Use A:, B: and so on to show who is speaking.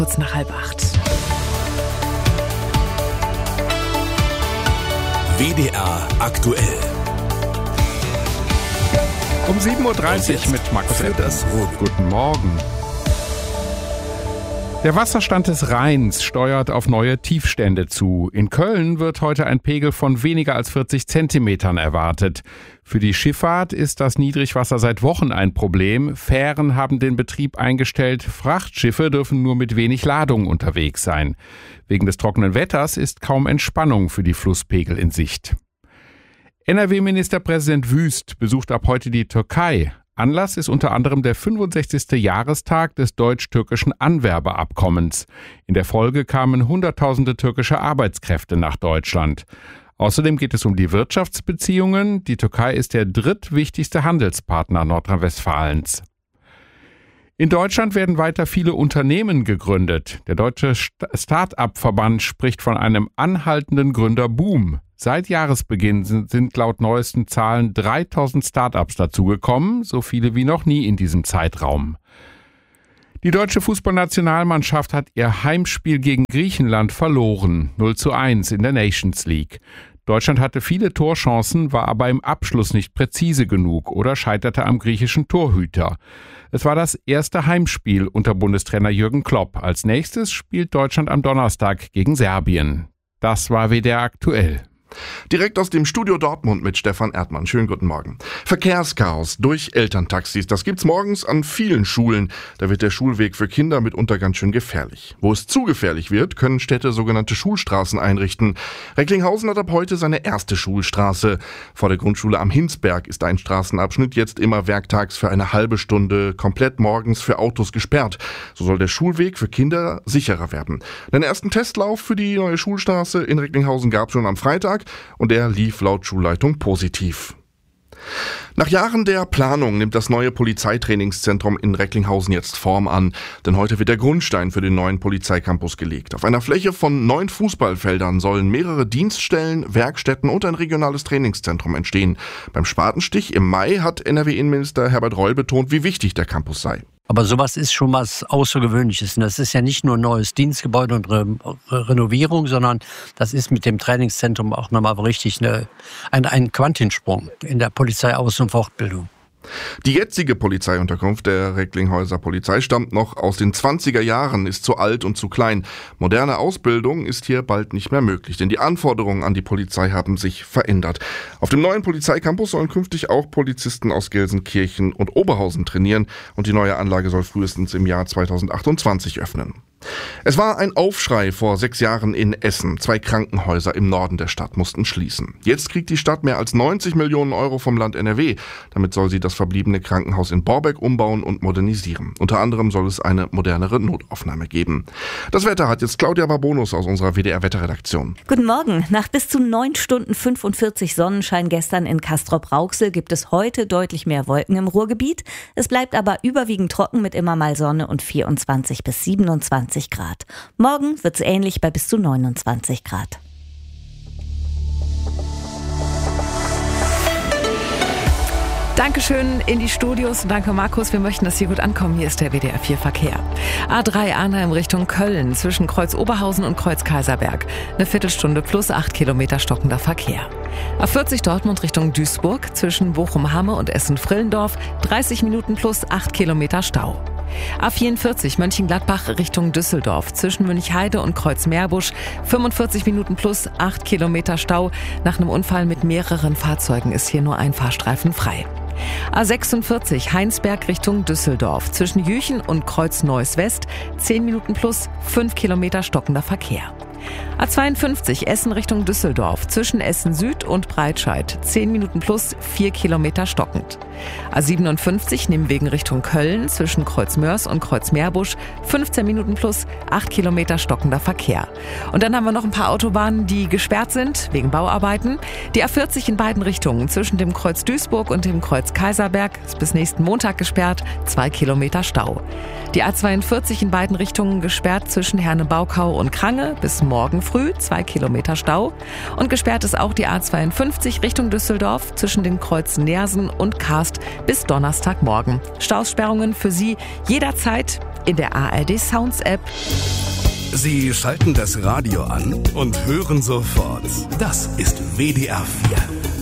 A: kurz nach 7:30.
B: WDR aktuell.
C: Um 7:30 Uhr mit Markus Elders. Guten Morgen. Der Wasserstand des Rheins steuert auf neue Tiefstände zu. In Köln wird heute ein Pegel von weniger als 40 Zentimetern erwartet. Für die Schifffahrt ist das Niedrigwasser seit Wochen ein Problem. Fähren haben den Betrieb eingestellt. Frachtschiffe dürfen nur mit wenig Ladung unterwegs sein. Wegen des trockenen Wetters ist kaum Entspannung für die Flusspegel in Sicht. NRW-Ministerpräsident Wüst besucht ab heute die Türkei. Anlass ist unter anderem der 65. Jahrestag des deutsch-türkischen Anwerbeabkommens. In der Folge kamen Hunderttausende türkische Arbeitskräfte nach Deutschland. Außerdem geht es um die Wirtschaftsbeziehungen. Die Türkei ist der drittwichtigste Handelspartner Nordrhein-Westfalens. In Deutschland werden weiter viele Unternehmen gegründet. Der Deutsche Start-up-Verband spricht von einem anhaltenden Gründerboom. Seit Jahresbeginn sind laut neuesten Zahlen 3000 Start-ups dazugekommen, so viele wie noch nie in diesem Zeitraum. Die deutsche Fußballnationalmannschaft hat ihr Heimspiel gegen Griechenland verloren, 0:1 in der Nations League. Deutschland hatte viele Torchancen, war aber im Abschluss nicht präzise genug oder scheiterte am griechischen Torhüter. Es war das erste Heimspiel unter Bundestrainer Jürgen Klopp. Als nächstes spielt Deutschland am Donnerstag gegen Serbien. Das war WDR aktuell.
D: Direkt aus dem Studio Dortmund mit Stefan Erdmann. Schönen guten Morgen. Verkehrschaos durch Elterntaxis. Das gibt's morgens an vielen Schulen. Da wird der Schulweg für Kinder mitunter ganz schön gefährlich. Wo es zu gefährlich wird, können Städte sogenannte Schulstraßen einrichten. Recklinghausen hat ab heute seine erste Schulstraße. Vor der Grundschule am Hinsberg ist ein Straßenabschnitt jetzt immer werktags für eine halbe Stunde komplett morgens für Autos gesperrt. So soll der Schulweg für Kinder sicherer werden. Den ersten Testlauf für die neue Schulstraße in Recklinghausen gab es schon am Freitag. Und der lief laut Schulleitung positiv. Nach Jahren der Planung nimmt das neue Polizeitrainingszentrum in Recklinghausen jetzt Form an. Denn heute wird der Grundstein für den neuen Polizeicampus gelegt. Auf einer Fläche von 9 Fußballfeldern sollen mehrere Dienststellen, Werkstätten und ein regionales Trainingszentrum entstehen. Beim Spatenstich im Mai hat NRW-Innenminister Herbert Reul betont, wie wichtig der Campus sei.
E: Aber sowas ist schon was Außergewöhnliches. Und das ist ja nicht nur ein neues Dienstgebäude und Renovierung, sondern das ist mit dem Trainingszentrum auch nochmal richtig ein Quantensprung in der Polizeiaus- und Fortbildung.
D: Die jetzige Polizeiunterkunft der Recklinghäuser Polizei stammt noch aus den 20er Jahren, ist zu alt und zu klein. Moderne Ausbildung ist hier bald nicht mehr möglich, denn die Anforderungen an die Polizei haben sich verändert. Auf dem neuen Polizeicampus sollen künftig auch Polizisten aus Gelsenkirchen und Oberhausen trainieren und die neue Anlage soll frühestens im Jahr 2028 öffnen. Es war ein Aufschrei vor 6 Jahren in Essen. 2 Krankenhäuser im Norden der Stadt mussten schließen. Jetzt kriegt die Stadt mehr als 90 Millionen Euro vom Land NRW. Damit soll sie das verbliebene Krankenhaus in Borbeck umbauen und modernisieren. Unter anderem soll es eine modernere Notaufnahme geben. Das Wetter hat jetzt Claudia Barbonus aus unserer WDR-Wetterredaktion.
F: Guten Morgen. Nach bis zu 9 Stunden 45 Sonnenschein gestern in Castrop-Rauxel gibt es heute deutlich mehr Wolken im Ruhrgebiet. Es bleibt aber überwiegend trocken mit immer mal Sonne und 24 bis 27 Grad. Morgen wird es ähnlich bei bis zu 29 Grad.
A: Dankeschön in die Studios und danke Markus. Wir möchten, dass Sie gut ankommen. Hier ist der WDR 4 Verkehr. A3 Arnhem Richtung Köln zwischen Kreuz Oberhausen und Kreuz Kaiserberg. Eine Viertelstunde plus 8 Kilometer stockender Verkehr. A40 Dortmund Richtung Duisburg zwischen Bochum-Hamme und Essen-Frillendorf 30 Minuten plus 8 Kilometer Stau. A44 Mönchengladbach Richtung Düsseldorf zwischen Münchheide und Kreuz-Meerbusch 45 Minuten plus 8 Kilometer Stau. Nach einem Unfall mit mehreren Fahrzeugen ist hier nur ein Fahrstreifen frei. A46 Heinsberg Richtung Düsseldorf zwischen Jüchen und Kreuz Neuss West 10 Minuten plus 5 Kilometer stockender Verkehr. A52 Essen Richtung Düsseldorf zwischen Essen Süd und Breitscheid 10 Minuten plus 4 Kilometer stockend. A57 Nimwegen Richtung Köln zwischen Kreuz-Mörs und Kreuz-Meerbusch 15 Minuten plus 8 Kilometer stockender Verkehr. Und dann haben wir noch ein paar Autobahnen, die gesperrt sind wegen Bauarbeiten. Die A40 in beiden Richtungen zwischen dem Kreuz Duisburg und dem Kreuz Kaiserberg ist bis nächsten Montag gesperrt, 2 Kilometer Stau. Die A42 in beiden Richtungen gesperrt zwischen Herne-Baukau und Krange bis morgen früh, 2 Kilometer Stau. Und gesperrt ist auch die A52 Richtung Düsseldorf zwischen den Kreuzen Neersen und Karst bis Donnerstagmorgen. Staussperrungen für Sie jederzeit in der ARD Sounds App.
B: Sie schalten das Radio an und hören sofort. Das ist WDR 4.